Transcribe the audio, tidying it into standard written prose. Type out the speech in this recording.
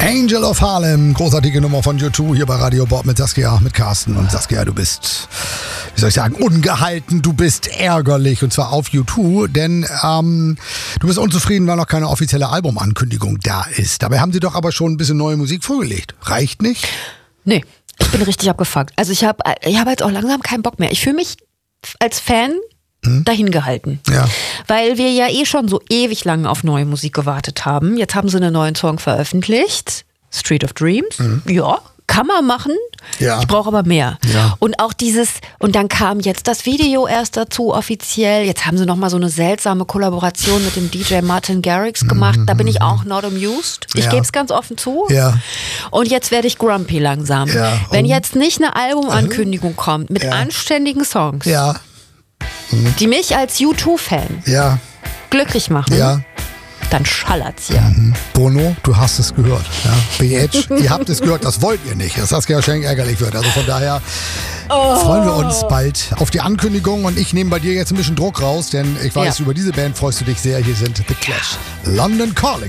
Angel of Harlem, großartige Nummer von U2 hier bei Radio Bob mit Saskia, mit Carsten. Und Saskia, du bist, wie soll ich sagen, ungehalten, du bist ärgerlich und zwar auf U2, denn du bist unzufrieden, weil noch keine offizielle Albumankündigung da ist. Dabei haben sie doch aber schon ein bisschen neue Musik vorgelegt. Reicht nicht? Nee, ich bin richtig abgefuckt. Also ich hab jetzt auch langsam keinen Bock mehr. Ich fühle mich als Fan dahin gehalten. Ja. Weil wir ja schon so ewig lang auf neue Musik gewartet haben. Jetzt haben sie einen neuen Song veröffentlicht. Street of Dreams. Ja, kann man machen. Ja. Ich brauche aber mehr. Ja. Und auch und dann kam jetzt das Video erst dazu offiziell. Jetzt haben sie nochmal so eine seltsame Kollaboration mit dem DJ Martin Garrix gemacht. Da bin ich auch not amused. Ich gebe es ganz offen zu. Ja. Und jetzt werde ich grumpy langsam. Ja. Wenn jetzt nicht eine Albumankündigung kommt mit anständigen Songs, die mich als U2-Fan glücklich machen, dann schallert's ja. Bono, du hast es gehört. Ja? BH, ihr habt es gehört, das wollt ihr nicht, dass Saskia Schenk ärgerlich wird. Also von daher freuen wir uns bald auf die Ankündigung und ich nehme bei dir jetzt ein bisschen Druck raus, denn ich weiß, über diese Band freust du dich sehr. Hier sind The Clash. London Calling.